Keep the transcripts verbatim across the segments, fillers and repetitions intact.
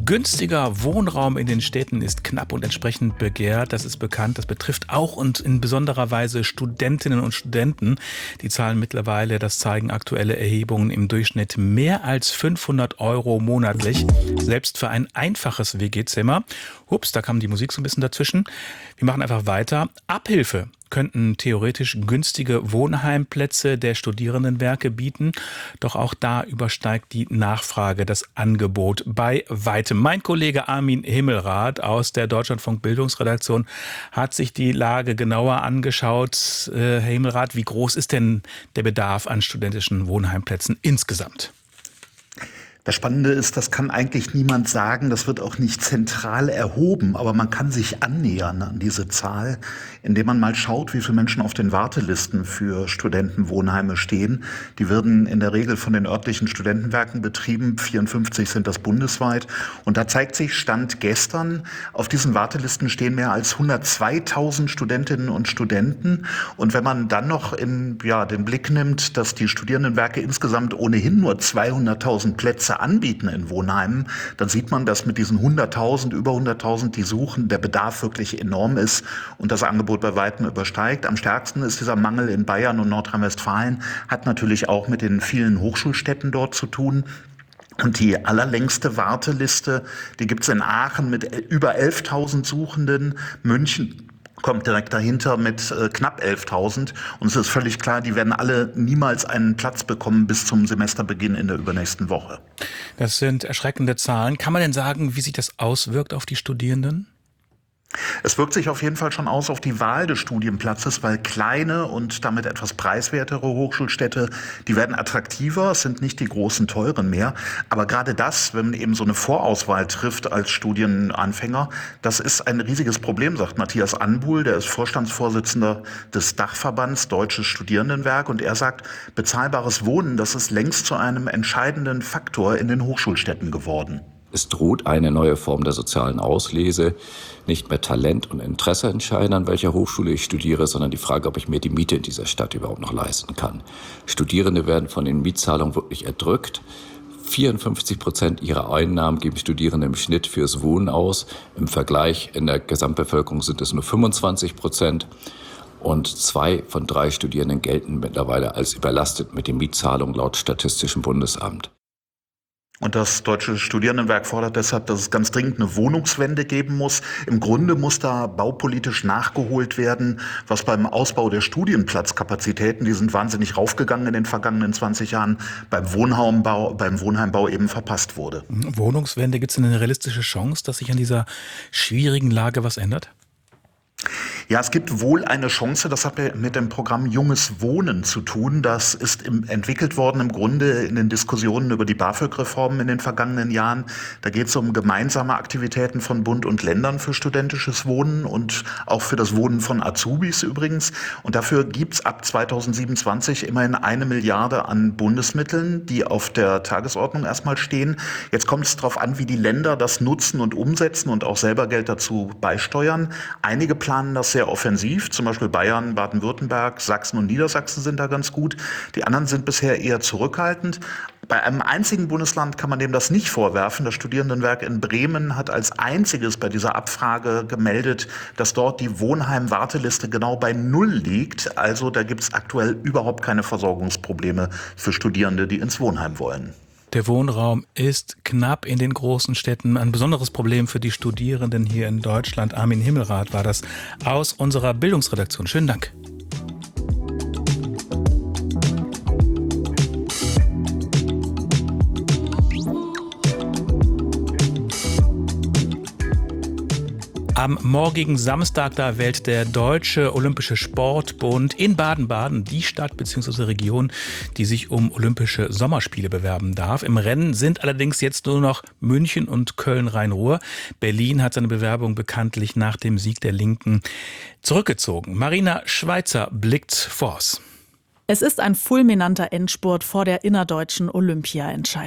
Günstiger Wohnraum in den Städten ist knapp und entsprechend begehrt. Das ist bekannt. Das betrifft auch und in besonderer Weise Studentinnen und Studenten. Die zahlen mittlerweile, das zeigen aktuelle Erhebungen, im Durchschnitt mehr als fünfhundert Euro monatlich. Selbst für ein einfaches W G-Zimmer. Ups, da kam die Musik so ein bisschen dazwischen. Wir machen einfach weiter. Abhilfe könnten theoretisch günstige Wohnheimplätze der Studierendenwerke bieten. Doch auch da übersteigt die Nachfrage das Angebot bei weitem. Mein Kollege Armin Himmelrath aus der Deutschlandfunk Bildungsredaktion hat sich die Lage genauer angeschaut. Herr Himmelrath, wie groß ist denn der Bedarf an studentischen Wohnheimplätzen insgesamt? Das Spannende ist, das kann eigentlich niemand sagen, das wird auch nicht zentral erhoben, aber man kann sich annähern an diese Zahl, indem man mal schaut, wie viele Menschen auf den Wartelisten für Studentenwohnheime stehen. Die werden in der Regel von den örtlichen Studentenwerken betrieben, vierundfünfzig sind das bundesweit. Und da zeigt sich, Stand gestern, auf diesen Wartelisten stehen mehr als hundertzweitausend Studentinnen und Studenten. Und wenn man dann noch in ja, den Blick nimmt, dass die Studierendenwerke insgesamt ohnehin nur zweihunderttausend Plätze anbieten in Wohnheimen, dann sieht man, dass mit diesen hunderttausend, über hunderttausend, die suchen, der Bedarf wirklich enorm ist und das Angebot bei weitem übersteigt. Am stärksten ist dieser Mangel in Bayern und Nordrhein-Westfalen, hat natürlich auch mit den vielen Hochschulstädten dort zu tun. Und die allerlängste Warteliste, die gibt es in Aachen mit über elftausend Suchenden, München kommt direkt dahinter mit äh, knapp elftausend. Und es ist völlig klar, die werden alle niemals einen Platz bekommen bis zum Semesterbeginn in der übernächsten Woche. Das sind erschreckende Zahlen. Kann man denn sagen, wie sich das auswirkt auf die Studierenden? Es wirkt sich auf jeden Fall schon aus auf die Wahl des Studienplatzes, weil kleine und damit etwas preiswertere Hochschulstädte, die werden attraktiver, es sind nicht die großen teuren mehr. Aber gerade das, wenn man eben so eine Vorauswahl trifft als Studienanfänger, das ist ein riesiges Problem, sagt Matthias Anbuhl, der ist Vorstandsvorsitzender des Dachverbands Deutsches Studierendenwerk. Und er sagt, bezahlbares Wohnen, das ist längst zu einem entscheidenden Faktor in den Hochschulstädten geworden. Es droht eine neue Form der sozialen Auslese. Nicht mehr Talent und Interesse entscheiden, an welcher Hochschule ich studiere, sondern die Frage, ob ich mir die Miete in dieser Stadt überhaupt noch leisten kann. Studierende werden von den Mietzahlungen wirklich erdrückt. vierundfünfzig Prozent ihrer Einnahmen geben Studierende im Schnitt fürs Wohnen aus. Im Vergleich in der Gesamtbevölkerung sind es nur fünfundzwanzig Prozent. Und zwei von drei Studierenden gelten mittlerweile als überlastet mit den Mietzahlungen laut Statistischem Bundesamt. Und das Deutsche Studierendenwerk fordert deshalb, dass es ganz dringend eine Wohnungswende geben muss. Im Grunde muss da baupolitisch nachgeholt werden, was beim Ausbau der Studienplatzkapazitäten, die sind wahnsinnig raufgegangen in den vergangenen zwanzig Jahren, beim Wohnheimbau, beim Wohnheimbau eben verpasst wurde. Wohnungswende, gibt es eine realistische Chance, dass sich an dieser schwierigen Lage was ändert? Ja, es gibt wohl eine Chance, das hat mit dem Programm Junges Wohnen zu tun. Das ist im, entwickelt worden im Grunde in den Diskussionen über die BAföG-Reformen in den vergangenen Jahren. Da geht es um gemeinsame Aktivitäten von Bund und Ländern für studentisches Wohnen und auch für das Wohnen von Azubis übrigens. Und dafür gibt es ab zweitausendsiebenundzwanzig immerhin eine Milliarde an Bundesmitteln, die auf der Tagesordnung erstmal stehen. Jetzt kommt es darauf an, wie die Länder das nutzen und umsetzen und auch selber Geld dazu beisteuern. Einige planen das sehr offensiv, zum Beispiel Bayern, Baden-Württemberg, Sachsen und Niedersachsen sind da ganz gut. Die anderen sind bisher eher zurückhaltend. Bei einem einzigen Bundesland kann man dem das nicht vorwerfen. Das Studierendenwerk in Bremen hat als einziges bei dieser Abfrage gemeldet, dass dort die Wohnheim-Warteliste genau bei Null liegt. Also da gibt es aktuell überhaupt keine Versorgungsprobleme für Studierende, die ins Wohnheim wollen. Der Wohnraum ist knapp in den großen Städten. Ein besonderes Problem für die Studierenden hier in Deutschland. Armin Himmelrath war das aus unserer Bildungsredaktion. Schönen Dank. Am morgigen Samstag, da wählt der Deutsche Olympische Sportbund in Baden-Baden die Stadt bzw. Region, die sich um Olympische Sommerspiele bewerben darf. Im Rennen sind allerdings jetzt nur noch München und Köln-Rhein-Ruhr. Berlin hat seine Bewerbung bekanntlich nach dem Sieg der Linken zurückgezogen. Marina Schweizer blickt voraus. Es ist ein fulminanter Endspurt vor der innerdeutschen Olympia-Entscheidung.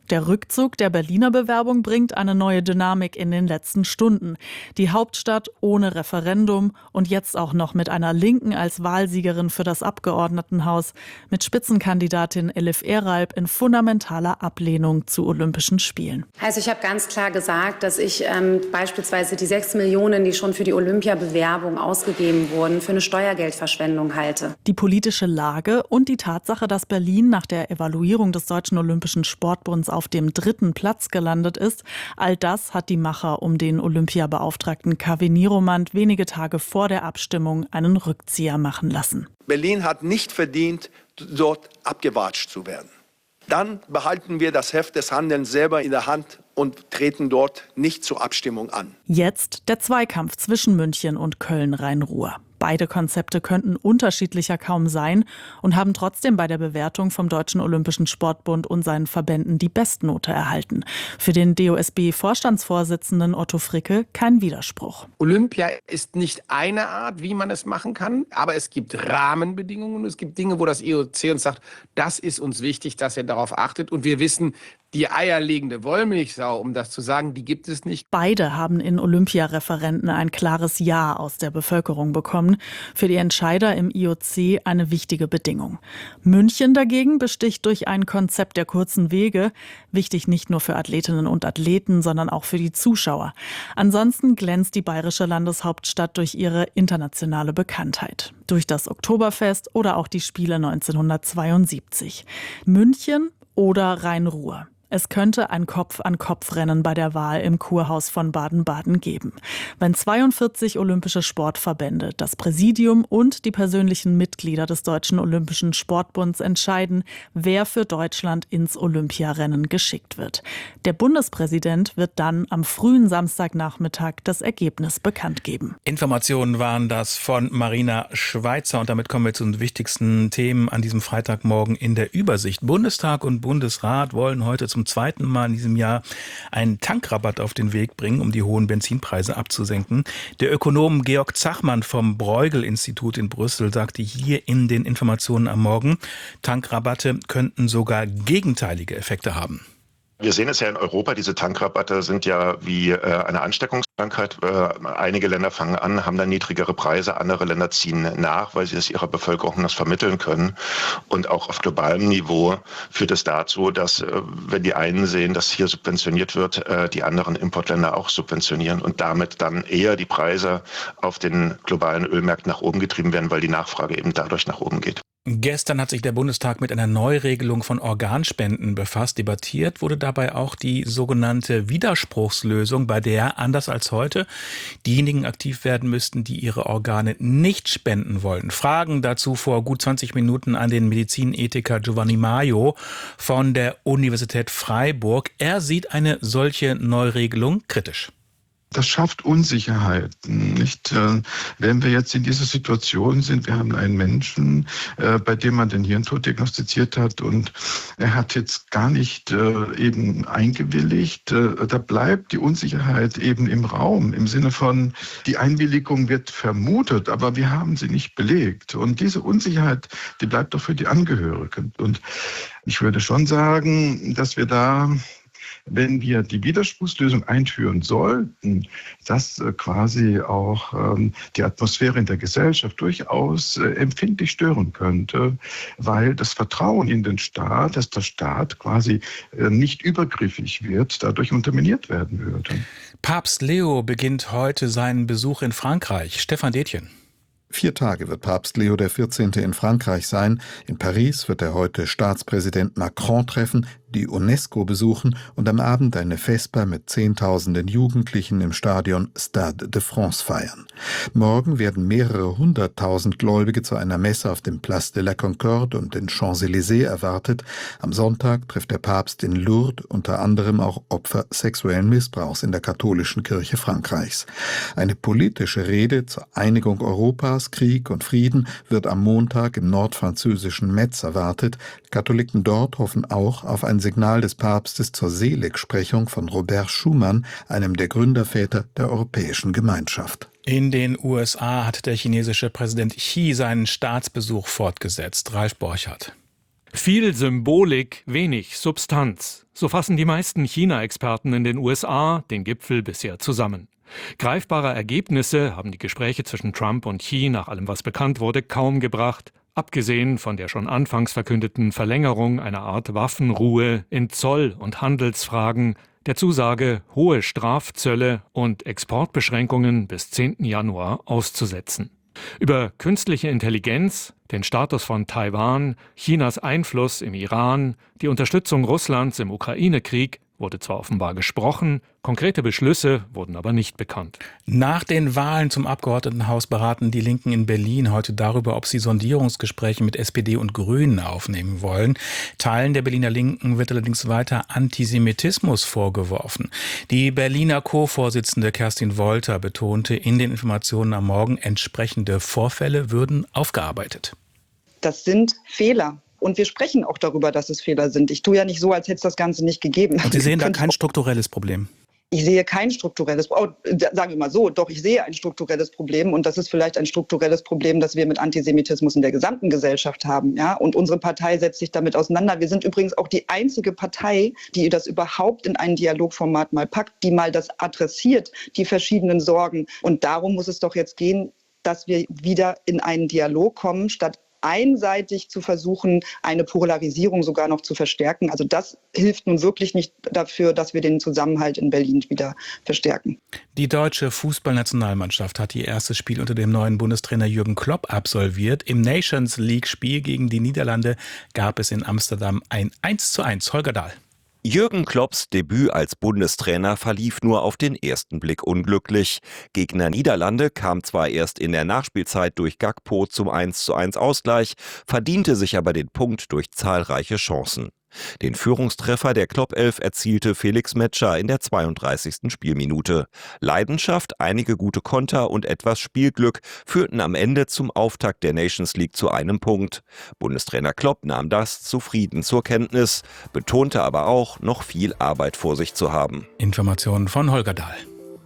Der Rückzug der Berliner Bewerbung bringt eine neue Dynamik in den letzten Stunden. Die Hauptstadt ohne Referendum und jetzt auch noch mit einer Linken als Wahlsiegerin für das Abgeordnetenhaus, mit Spitzenkandidatin Elif Eralp in fundamentaler Ablehnung zu Olympischen Spielen. Also ich habe ganz klar gesagt, dass ich ähm, beispielsweise die sechs Millionen, die schon für die Olympiabewerbung ausgegeben wurden, für eine Steuergeldverschwendung halte. Die politische Lage und die Tatsache, dass Berlin nach der Evaluierung des Deutschen Olympischen Sportbunds auf dem dritten Platz gelandet ist, all das hat die Macher um den Olympiabeauftragten Kaveh Niromand wenige Tage vor der Abstimmung einen Rückzieher machen lassen. Berlin hat nicht verdient, dort abgewatscht zu werden. Dann behalten wir das Heft des Handelns selber in der Hand und treten dort nicht zur Abstimmung an. Jetzt der Zweikampf zwischen München und Köln-Rhein-Ruhr. Beide Konzepte könnten unterschiedlicher kaum sein und haben trotzdem bei der Bewertung vom Deutschen Olympischen Sportbund und seinen Verbänden die Bestnote erhalten. Für den D O S B-Vorstandsvorsitzenden Otto Fricke kein Widerspruch. Olympia ist nicht eine Art, wie man es machen kann, aber es gibt Rahmenbedingungen und es gibt Dinge, wo das I O C uns sagt, das ist uns wichtig, dass ihr darauf achtet. Und wir wissen, die eierlegende Wollmilchsau, um das zu sagen, die gibt es nicht. Beide haben in Olympiareferenten ein klares Ja aus der Bevölkerung bekommen. Für die Entscheider im I O C eine wichtige Bedingung. München dagegen besticht durch ein Konzept der kurzen Wege. Wichtig nicht nur für Athletinnen und Athleten, sondern auch für die Zuschauer. Ansonsten glänzt die bayerische Landeshauptstadt durch ihre internationale Bekanntheit. Durch das Oktoberfest oder auch die Spiele neunzehnhundertzweiundsiebzig. München oder Rhein-Ruhr. Es könnte ein Kopf-an-Kopf-Rennen bei der Wahl im Kurhaus von Baden-Baden geben. Wenn zweiundvierzig olympische Sportverbände, das Präsidium und die persönlichen Mitglieder des Deutschen Olympischen Sportbunds entscheiden, wer für Deutschland ins Olympiarennen geschickt wird. Der Bundespräsident wird dann am frühen Samstagnachmittag das Ergebnis bekannt geben. Informationen waren das von Marina Schweizer und damit kommen wir zu den wichtigsten Themen an diesem Freitagmorgen in der Übersicht. Bundestag und Bundesrat wollen heute zum zweiten Mal in diesem Jahr einen Tankrabatt auf den Weg bringen, um die hohen Benzinpreise abzusenken. Der Ökonom Georg Zachmann vom Bruegel-Institut in Brüssel sagte hier in den Informationen am Morgen, Tankrabatte könnten sogar gegenteilige Effekte haben. Wir sehen es ja in Europa, diese Tankrabatte sind ja wie äh, eine Ansteckungskrankheit. Äh, einige Länder fangen an, haben dann niedrigere Preise, andere Länder ziehen nach, weil sie es ihrer Bevölkerung das vermitteln können. Und auch auf globalem Niveau führt es dazu, dass, äh, wenn die einen sehen, dass hier subventioniert wird, äh, die anderen Importländer auch subventionieren und damit dann eher die Preise auf den globalen Ölmärkten nach oben getrieben werden, weil die Nachfrage eben dadurch nach oben geht. Gestern hat sich der Bundestag mit einer Neuregelung von Organspenden befasst. Debattiert wurde dabei auch die sogenannte Widerspruchslösung, bei der, anders als heute, diejenigen aktiv werden müssten, die ihre Organe nicht spenden wollen. Fragen dazu vor gut zwanzig Minuten an den Medizinethiker Giovanni Maio von der Universität Freiburg. Er sieht eine solche Neuregelung kritisch. Das schafft Unsicherheiten, nicht? Wenn wir jetzt in dieser Situation sind, wir haben einen Menschen, bei dem man den Hirntod diagnostiziert hat und er hat jetzt gar nicht eben eingewilligt, da bleibt die Unsicherheit eben im Raum, im Sinne von, die Einwilligung wird vermutet, aber wir haben sie nicht belegt. Und diese Unsicherheit, die bleibt doch für die Angehörigen. Und ich würde schon sagen, dass wir da, wenn wir die Widerspruchslösung einführen sollten, das äh, quasi auch ähm, die Atmosphäre in der Gesellschaft durchaus äh, empfindlich stören könnte, weil das Vertrauen in den Staat, dass der Staat quasi äh, nicht übergriffig wird, dadurch unterminiert werden würde. Papst Leo beginnt heute seinen Besuch in Frankreich. Stefan Detjen. Vier Tage wird Papst Leo der vierzehnte in Frankreich sein. In Paris wird er heute Staatspräsident Macron treffen, die UNESCO besuchen und am Abend eine Vesper mit Zehntausenden Jugendlichen im Stadion Stade de France feiern. Morgen werden mehrere hunderttausend Gläubige zu einer Messe auf dem Place de la Concorde und den Champs-Élysées erwartet. Am Sonntag trifft der Papst in Lourdes unter anderem auch Opfer sexuellen Missbrauchs in der katholischen Kirche Frankreichs. Eine politische Rede zur Einigung Europas, Krieg und Frieden wird am Montag im nordfranzösischen Metz erwartet. Katholiken dort hoffen auch auf ein Signal des Papstes zur Seligsprechung von Robert Schuman, einem der Gründerväter der Europäischen Gemeinschaft. In den U S A hat der chinesische Präsident Xi seinen Staatsbesuch fortgesetzt. Ralf Borchardt. Viel Symbolik, wenig Substanz. So fassen die meisten China-Experten in den U S A den Gipfel bisher zusammen. Greifbare Ergebnisse haben die Gespräche zwischen Trump und Xi nach allem, was bekannt wurde, kaum gebracht, abgesehen von der schon anfangs verkündeten Verlängerung einer Art Waffenruhe in Zoll- und Handelsfragen, der Zusage, hohe Strafzölle und Exportbeschränkungen bis zehnten Januar auszusetzen. Über künstliche Intelligenz, den Status von Taiwan, Chinas Einfluss im Iran, die Unterstützung Russlands im Ukraine-Krieg wurde zwar offenbar gesprochen, konkrete Beschlüsse wurden aber nicht bekannt. Nach den Wahlen zum Abgeordnetenhaus beraten die Linken in Berlin heute darüber, ob sie Sondierungsgespräche mit S P D und Grünen aufnehmen wollen. Teilen der Berliner Linken wird allerdings weiter Antisemitismus vorgeworfen. Die Berliner Co-Vorsitzende Kerstin Wolter betonte in den Informationen am Morgen, entsprechende Vorfälle würden aufgearbeitet. Das sind Fehler. Und wir sprechen auch darüber, dass es Fehler sind. Ich tue ja nicht so, als hätte es das Ganze nicht gegeben. Und Sie sehen da kein strukturelles Problem? Ich sehe kein strukturelles Problem. Sagen wir mal so, doch, ich sehe ein strukturelles Problem. Und das ist vielleicht ein strukturelles Problem, das wir mit Antisemitismus in der gesamten Gesellschaft haben. Ja? Und unsere Partei setzt sich damit auseinander. Wir sind übrigens auch die einzige Partei, die das überhaupt in ein Dialogformat mal packt, die mal das adressiert, die verschiedenen Sorgen. Und darum muss es doch jetzt gehen, dass wir wieder in einen Dialog kommen, statt einseitig zu versuchen, eine Polarisierung sogar noch zu verstärken. Also das hilft nun wirklich nicht dafür, dass wir den Zusammenhalt in Berlin wieder verstärken. Die deutsche Fußballnationalmannschaft hat ihr erstes Spiel unter dem neuen Bundestrainer Jürgen Klopp absolviert. Im Nations League-Spiel gegen die Niederlande gab es in Amsterdam ein eins zu eins. Holger Dahl. Jürgen Klopps Debüt als Bundestrainer verlief nur auf den ersten Blick unglücklich. Gegner Niederlande kam zwar erst in der Nachspielzeit durch Gakpo zum eins zu eins Ausgleich, verdiente sich aber den Punkt durch zahlreiche Chancen. Den Führungstreffer der Klopp-Elf erzielte Felix Metscher in der zweiunddreißigsten Spielminute. Leidenschaft, einige gute Konter und etwas Spielglück führten am Ende zum Auftakt der Nations League zu einem Punkt. Bundestrainer Klopp nahm das zufrieden zur Kenntnis, betonte aber auch, noch viel Arbeit vor sich zu haben. Informationen von Holger Dahl.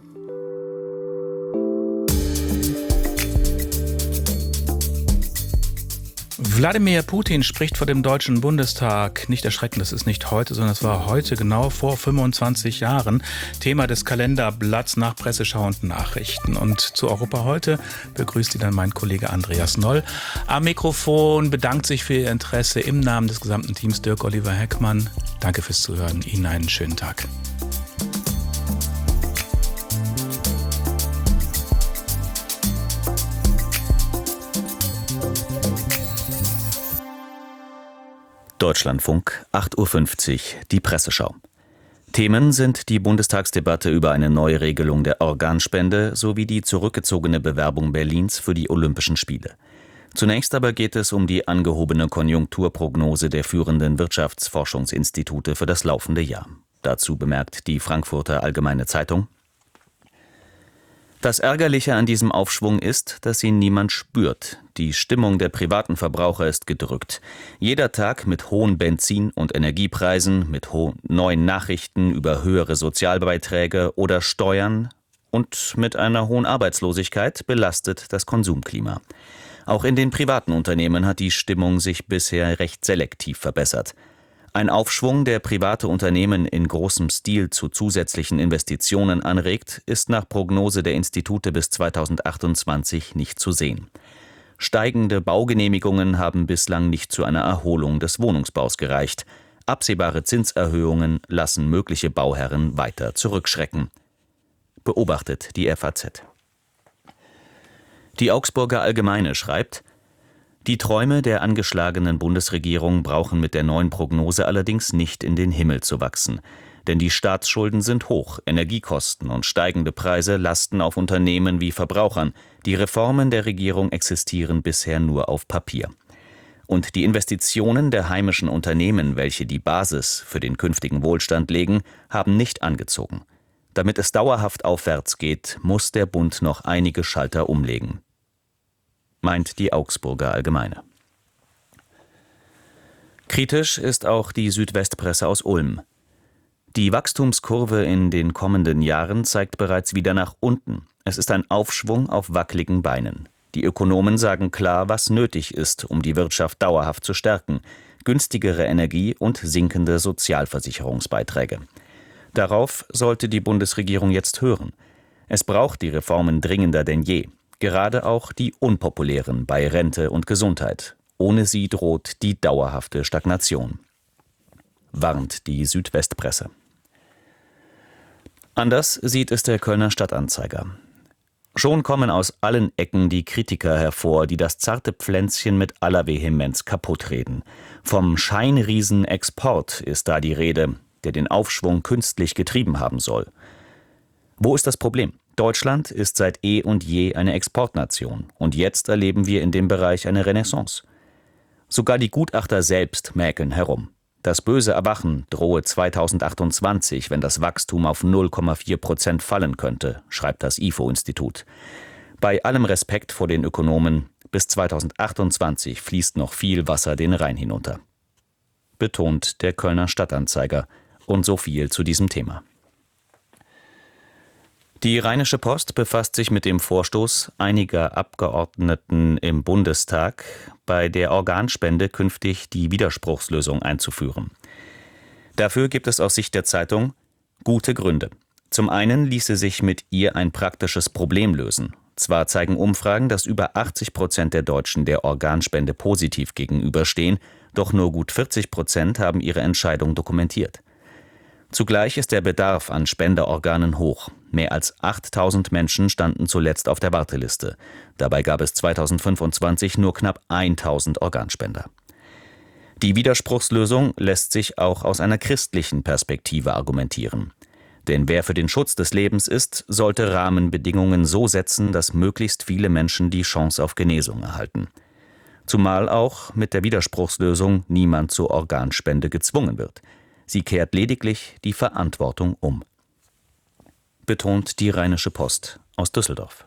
Wladimir Putin spricht vor dem Deutschen Bundestag. Nicht erschrecken, das ist nicht heute, sondern es war heute genau vor fünfundzwanzig Jahren. Thema des Kalenderblatts nach Presseschau und Nachrichten. Und zu Europa heute begrüßt Sie dann mein Kollege Andreas Noll. Am Mikrofon bedankt sich für Ihr Interesse im Namen des gesamten Teams Dirk Oliver Heckmann. Danke fürs Zuhören. Ihnen einen schönen Tag. Deutschlandfunk, acht Uhr fünfzig, die Presseschau. Themen sind die Bundestagsdebatte über eine Neuregelung der Organspende sowie die zurückgezogene Bewerbung Berlins für die Olympischen Spiele. Zunächst aber geht es um die angehobene Konjunkturprognose der führenden Wirtschaftsforschungsinstitute für das laufende Jahr. Dazu bemerkt die Frankfurter Allgemeine Zeitung: Das Ärgerliche an diesem Aufschwung ist, dass ihn niemand spürt. Die Stimmung der privaten Verbraucher ist gedrückt. Jeder Tag mit hohen Benzin- und Energiepreisen, mit ho- neuen Nachrichten über höhere Sozialbeiträge oder Steuern und mit einer hohen Arbeitslosigkeit belastet das Konsumklima. Auch in den privaten Unternehmen hat die Stimmung sich bisher recht selektiv verbessert. Ein Aufschwung, der private Unternehmen in großem Stil zu zusätzlichen Investitionen anregt, ist nach Prognose der Institute bis zweitausendachtundzwanzig nicht zu sehen. Steigende Baugenehmigungen haben bislang nicht zu einer Erholung des Wohnungsbaus gereicht. Absehbare Zinserhöhungen lassen mögliche Bauherren weiter zurückschrecken. Beobachtet die F A Z. Die Augsburger Allgemeine schreibt: Die Träume der angeschlagenen Bundesregierung brauchen mit der neuen Prognose allerdings nicht in den Himmel zu wachsen. Denn die Staatsschulden sind hoch, Energiekosten und steigende Preise lasten auf Unternehmen wie Verbrauchern. Die Reformen der Regierung existieren bisher nur auf Papier. Und die Investitionen der heimischen Unternehmen, welche die Basis für den künftigen Wohlstand legen, haben nicht angezogen. Damit es dauerhaft aufwärts geht, muss der Bund noch einige Schalter umlegen, meint die Augsburger Allgemeine. Kritisch ist auch die Südwestpresse aus Ulm. Die Wachstumskurve in den kommenden Jahren zeigt bereits wieder nach unten. Es ist ein Aufschwung auf wackeligen Beinen. Die Ökonomen sagen klar, was nötig ist, um die Wirtschaft dauerhaft zu stärken. günstigere Energie und sinkende Sozialversicherungsbeiträge. Darauf sollte die Bundesregierung jetzt hören. Es braucht die Reformen dringender denn je, gerade auch die unpopulären bei Rente und Gesundheit. Ohne sie droht die dauerhafte Stagnation, warnt die Südwestpresse. Anders sieht es der Kölner Stadtanzeiger. Schon kommen aus allen Ecken die Kritiker hervor, die das zarte Pflänzchen mit aller Vehemenz kaputtreden. Vom Scheinriesen Export ist da die Rede, der den Aufschwung künstlich getrieben haben soll. Wo ist das Problem? Deutschland ist seit eh und je eine Exportnation und jetzt erleben wir in dem Bereich eine Renaissance. Sogar die Gutachter selbst mäkeln herum. Das böse Erwachen drohe zweitausendachtundzwanzig, wenn das Wachstum auf null Komma vier Prozent fallen könnte, schreibt das I F O-Institut. Bei allem Respekt vor den Ökonomen, bis zweitausendachtundzwanzig fließt noch viel Wasser den Rhein hinunter. Betont der Kölner Stadtanzeiger. Und so viel zu diesem Thema. Die Rheinische Post befasst sich mit dem Vorstoß einiger Abgeordneten im Bundestag, bei der Organspende künftig die Widerspruchslösung einzuführen. Dafür gibt es aus Sicht der Zeitung gute Gründe. Zum einen ließe sich mit ihr ein praktisches Problem lösen. Zwar zeigen Umfragen, dass über achtzig Prozent der Deutschen der Organspende positiv gegenüberstehen, doch nur gut vierzig Prozent haben ihre Entscheidung dokumentiert. Zugleich ist der Bedarf an Spenderorganen hoch. Mehr als achttausend Menschen standen zuletzt auf der Warteliste. Dabei gab es zweitausendfünfundzwanzig nur knapp tausend Organspender. Die Widerspruchslösung lässt sich auch aus einer christlichen Perspektive argumentieren. Denn wer für den Schutz des Lebens ist, sollte Rahmenbedingungen so setzen, dass möglichst viele Menschen die Chance auf Genesung erhalten. Zumal auch mit der Widerspruchslösung niemand zur Organspende gezwungen wird. Sie kehrt lediglich die Verantwortung um. Betont die Rheinische Post aus Düsseldorf.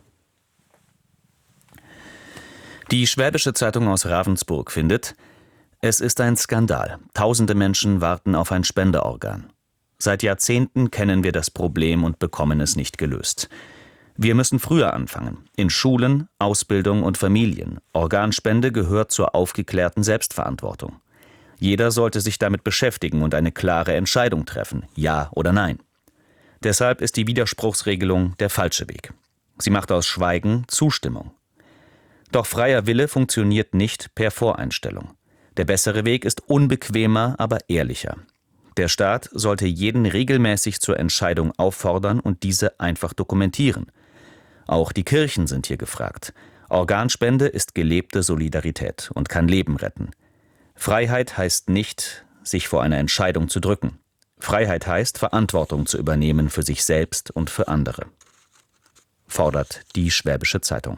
Die Schwäbische Zeitung aus Ravensburg findet, es ist ein Skandal. Tausende Menschen warten auf ein Spenderorgan. Seit Jahrzehnten kennen wir das Problem und bekommen es nicht gelöst. Wir müssen früher anfangen. In Schulen, Ausbildung und Familien. Organspende gehört zur aufgeklärten Selbstverantwortung. Jeder sollte sich damit beschäftigen und eine klare Entscheidung treffen, ja oder nein. Deshalb ist die Widerspruchsregelung der falsche Weg. Sie macht aus Schweigen Zustimmung. Doch freier Wille funktioniert nicht per Voreinstellung. Der bessere Weg ist unbequemer, aber ehrlicher. Der Staat sollte jeden regelmäßig zur Entscheidung auffordern und diese einfach dokumentieren. Auch die Kirchen sind hier gefragt. Organspende ist gelebte Solidarität und kann Leben retten. Freiheit heißt nicht, sich vor einer Entscheidung zu drücken. Freiheit heißt, Verantwortung zu übernehmen für sich selbst und für andere. Fordert die Schwäbische Zeitung.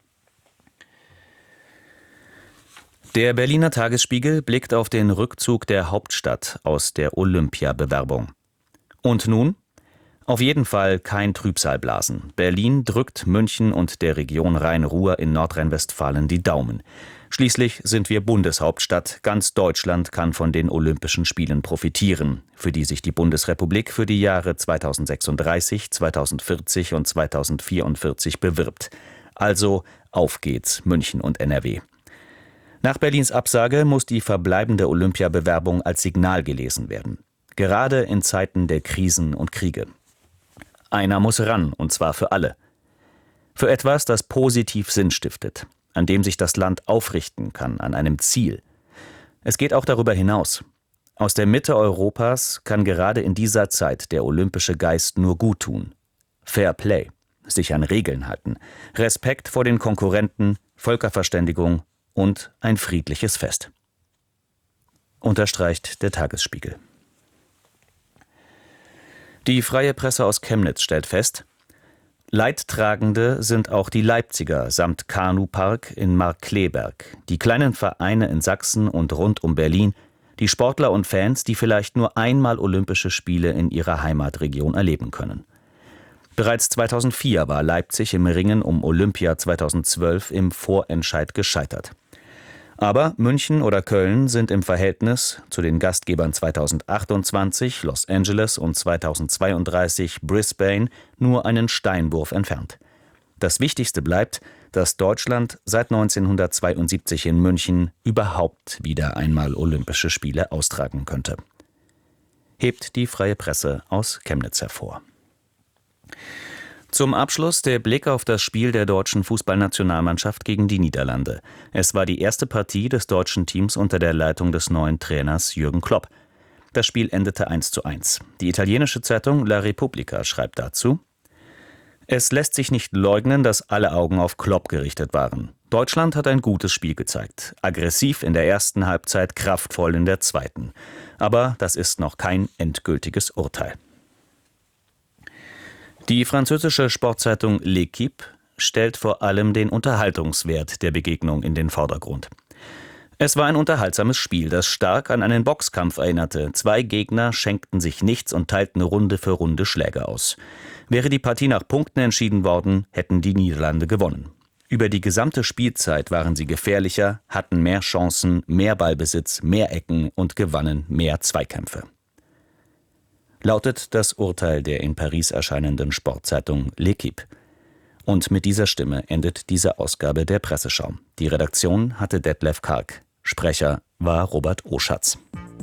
Der Berliner Tagesspiegel blickt auf den Rückzug der Hauptstadt aus der Olympiabewerbung. Und nun? Auf jeden Fall kein Trübsalblasen. Berlin drückt München und der Region Rhein-Ruhr in Nordrhein-Westfalen die Daumen. Schließlich sind wir Bundeshauptstadt. Ganz Deutschland kann von den Olympischen Spielen profitieren, für die sich die Bundesrepublik für die Jahre zweitausendsechsunddreißig, zweitausendvierzig und zweitausendvierundvierzig bewirbt. Also auf geht's, München und N R W. Nach Berlins Absage muss die verbleibende Olympiabewerbung als Signal gelesen werden. Gerade in Zeiten der Krisen und Kriege. Einer muss ran, und zwar für alle. Für etwas, das positiv Sinn stiftet, an dem sich das Land aufrichten kann, an einem Ziel. Es geht auch darüber hinaus. Aus der Mitte Europas kann gerade in dieser Zeit der olympische Geist nur gut tun. Fair Play, sich an Regeln halten, Respekt vor den Konkurrenten, Völkerverständigung und ein friedliches Fest. Unterstreicht der Tagesspiegel. Die Freie Presse aus Chemnitz stellt fest, Leidtragende sind auch die Leipziger samt Kanupark in Markkleeberg, die kleinen Vereine in Sachsen und rund um Berlin, die Sportler und Fans, die vielleicht nur einmal Olympische Spiele in ihrer Heimatregion erleben können. Bereits zweitausendvier war Leipzig im Ringen um Olympia zweitausendzwölf im Vorentscheid gescheitert. Aber München oder Köln sind im Verhältnis zu den Gastgebern zweitausendachtundzwanzig, Los Angeles und zweitausendzweiunddreißig, Brisbane, nur einen Steinwurf entfernt. Das Wichtigste bleibt, dass Deutschland seit neunzehnhundertzweiundsiebzig in München überhaupt wieder einmal Olympische Spiele austragen könnte. Hebt die Freie Presse aus Chemnitz hervor. Zum Abschluss der Blick auf das Spiel der deutschen Fußballnationalmannschaft gegen die Niederlande. Es war die erste Partie des deutschen Teams unter der Leitung des neuen Trainers Jürgen Klopp. Das Spiel endete eins zu eins. Die italienische Zeitung La Repubblica schreibt dazu: Es lässt sich nicht leugnen, dass alle Augen auf Klopp gerichtet waren. Deutschland hat ein gutes Spiel gezeigt. Aggressiv in der ersten Halbzeit, kraftvoll in der zweiten. Aber das ist noch kein endgültiges Urteil. Die französische Sportzeitung L'Équipe stellt vor allem den Unterhaltungswert der Begegnung in den Vordergrund. Es war ein unterhaltsames Spiel, das stark an einen Boxkampf erinnerte. Zwei Gegner schenkten sich nichts und teilten Runde für Runde Schläge aus. Wäre die Partie nach Punkten entschieden worden, hätten die Niederlande gewonnen. Über die gesamte Spielzeit waren sie gefährlicher, hatten mehr Chancen, mehr Ballbesitz, mehr Ecken und gewannen mehr Zweikämpfe. Lautet das Urteil der in Paris erscheinenden Sportzeitung L'Équipe. Und mit dieser Stimme endet diese Ausgabe der Presseschau. Die Redaktion hatte Detlef Karg. Sprecher war Robert Oschatz.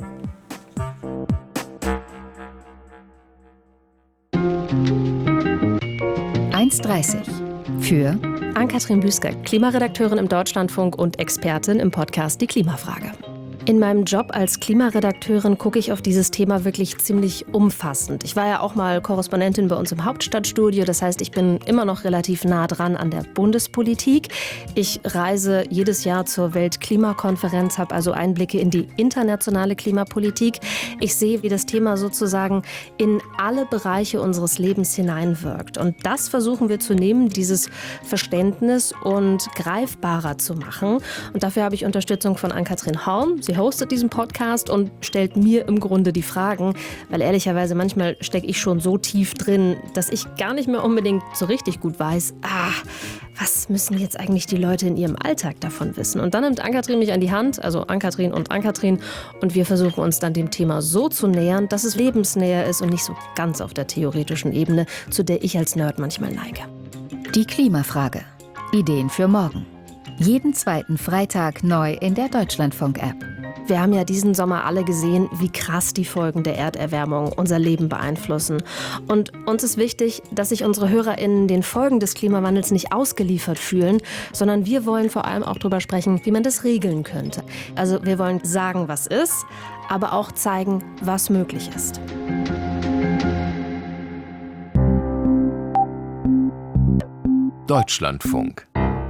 eins dreißig für Ann-Kathrin Büsker, Klimaredakteurin im Deutschlandfunk und Expertin im Podcast Die Klimafrage. In meinem Job als Klimaredakteurin gucke ich auf dieses Thema wirklich ziemlich umfassend. Ich war ja auch mal Korrespondentin bei uns im Hauptstadtstudio. Das heißt, ich bin immer noch relativ nah dran an der Bundespolitik. Ich reise jedes Jahr zur Weltklimakonferenz, habe also Einblicke in die internationale Klimapolitik. Ich sehe, wie das Thema sozusagen in alle Bereiche unseres Lebens hineinwirkt. Und das versuchen wir zu nehmen, dieses Verständnis und greifbarer zu machen. Und dafür habe ich Unterstützung von Ann-Kathrin Horn. Sie hostet diesen Podcast und stellt mir im Grunde die Fragen, weil ehrlicherweise manchmal stecke ich schon so tief drin, dass ich gar nicht mehr unbedingt so richtig gut weiß, ah, was müssen jetzt eigentlich die Leute in ihrem Alltag davon wissen? Und dann nimmt Ann-Kathrin mich an die Hand, also Ann-Kathrin und Ann-Kathrin, und wir versuchen uns dann dem Thema so zu nähern, dass es lebensnäher ist und nicht so ganz auf der theoretischen Ebene, zu der ich als Nerd manchmal neige. Die Klimafrage. Ideen für morgen. Jeden zweiten Freitag neu in der Deutschlandfunk-App. Wir haben ja diesen Sommer alle gesehen, wie krass die Folgen der Erderwärmung unser Leben beeinflussen. Und uns ist wichtig, dass sich unsere HörerInnen den Folgen des Klimawandels nicht ausgeliefert fühlen, sondern wir wollen vor allem auch darüber sprechen, wie man das regeln könnte. Also wir wollen sagen, was ist, aber auch zeigen, was möglich ist. Deutschlandfunk.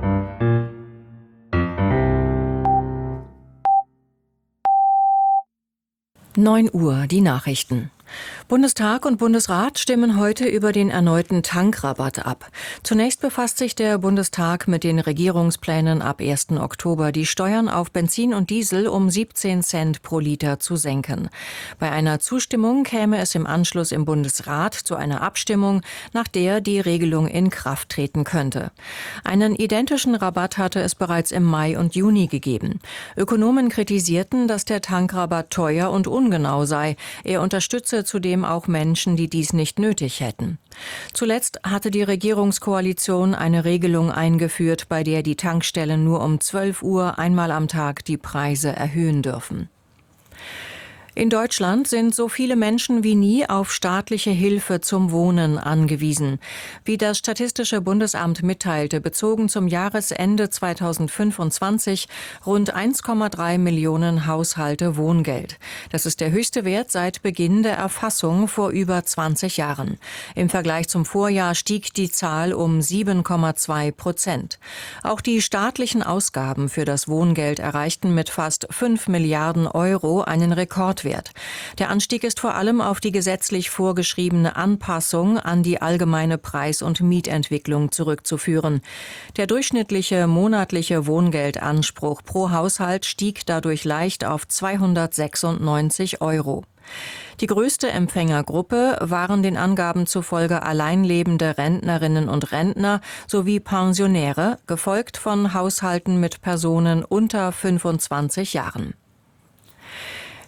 neun Uhr, die Nachrichten. Bundestag und Bundesrat stimmen heute über den erneuten Tankrabatt ab. Zunächst befasst sich der Bundestag mit den Regierungsplänen, ab ersten Oktober die Steuern auf Benzin und Diesel um siebzehn Cent pro Liter zu senken. Bei einer Zustimmung käme es im Anschluss im Bundesrat zu einer Abstimmung, nach der die Regelung in Kraft treten könnte. Einen identischen Rabatt hatte es bereits im Mai und Juni gegeben. Ökonomen kritisierten, dass der Tankrabatt teuer und ungenau sei. Er unterstütze zudem auch Menschen, die dies nicht nötig hätten. Zuletzt hatte die Regierungskoalition eine Regelung eingeführt, bei der die Tankstellen nur um zwölf Uhr einmal am Tag die Preise erhöhen dürfen. In Deutschland sind so viele Menschen wie nie auf staatliche Hilfe zum Wohnen angewiesen. Wie das Statistische Bundesamt mitteilte, bezogen zum Jahresende zweitausendfünfundzwanzig rund eins Komma drei Millionen Haushalte Wohngeld. Das ist der höchste Wert seit Beginn der Erfassung vor über zwanzig Jahren. Im Vergleich zum Vorjahr stieg die Zahl um sieben Komma zwei Prozent. Auch die staatlichen Ausgaben für das Wohngeld erreichten mit fast fünf Milliarden Euro einen Rekord. Der Anstieg ist vor allem auf die gesetzlich vorgeschriebene Anpassung an die allgemeine Preis- und Mietentwicklung zurückzuführen. Der durchschnittliche monatliche Wohngeldanspruch pro Haushalt stieg dadurch leicht auf zweihundertsechsundneunzig Euro. Die größte Empfängergruppe waren den Angaben zufolge alleinlebende Rentnerinnen und Rentner sowie Pensionäre, gefolgt von Haushalten mit Personen unter fünfundzwanzig Jahren.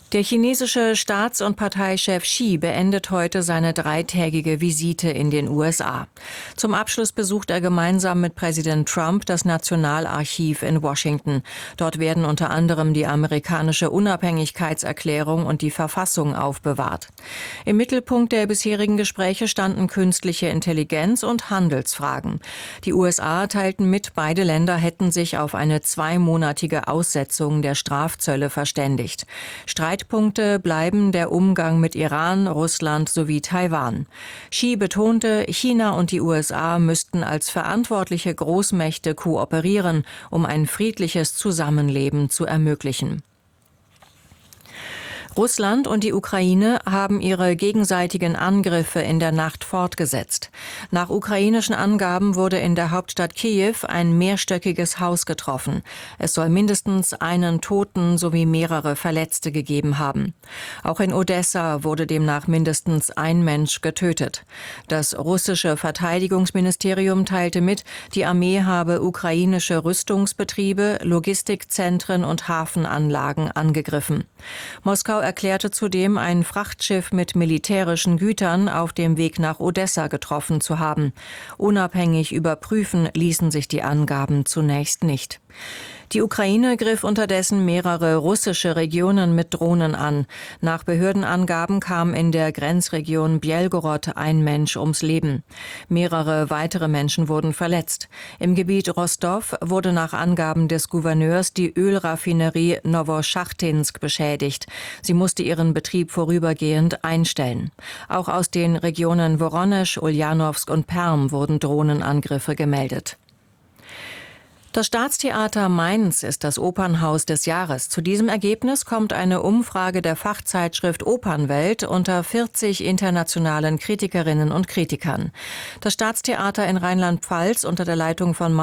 Der chinesische Staats- und Parteichef Xi beendet heute seine dreitägige Visite in den U S A. Zum Abschluss besucht er gemeinsam mit Präsident Trump das Nationalarchiv in Washington. Dort werden unter anderem die amerikanische Unabhängigkeitserklärung und die Verfassung aufbewahrt. Im Mittelpunkt der bisherigen Gespräche standen künstliche Intelligenz und Handelsfragen. Die U S A teilten mit, beide Länder hätten sich auf eine zweimonatige Aussetzung der Strafzölle verständigt. Streitpunkte bleiben der Umgang mit Iran, Russland sowie Taiwan. Xi betonte, China und die U S A müssten als verantwortliche Großmächte kooperieren, um ein friedliches Zusammenleben zu ermöglichen. Russland und die Ukraine haben ihre gegenseitigen Angriffe in der Nacht fortgesetzt. Nach ukrainischen Angaben wurde in der Hauptstadt Kiew ein mehrstöckiges Haus getroffen. Es soll mindestens einen Toten sowie mehrere Verletzte gegeben haben. Auch in Odessa wurde demnach mindestens ein Mensch getötet. Das russische Verteidigungsministerium teilte mit, die Armee habe ukrainische Rüstungsbetriebe, Logistikzentren und Hafenanlagen angegriffen. Moskau erklärte zudem, ein Frachtschiff mit militärischen Gütern auf dem Weg nach Odessa getroffen zu haben. Unabhängig überprüfen ließen sich die Angaben zunächst nicht. Die Ukraine griff unterdessen mehrere russische Regionen mit Drohnen an. Nach Behördenangaben kam in der Grenzregion Bjelgorod ein Mensch ums Leben. Mehrere weitere Menschen wurden verletzt. Im Gebiet Rostow wurde nach Angaben des Gouverneurs die Ölraffinerie Nowoschachtinsk beschädigt. Sie musste ihren Betrieb vorübergehend einstellen. Auch aus den Regionen Woronesch, Uljanowsk und Perm wurden Drohnenangriffe gemeldet. Das Staatstheater Mainz ist das Opernhaus des Jahres. Zu diesem Ergebnis kommt eine Umfrage der Fachzeitschrift Opernwelt unter vierzig internationalen Kritikerinnen und Kritikern. Das Staatstheater in Rheinland-Pfalz unter der Leitung von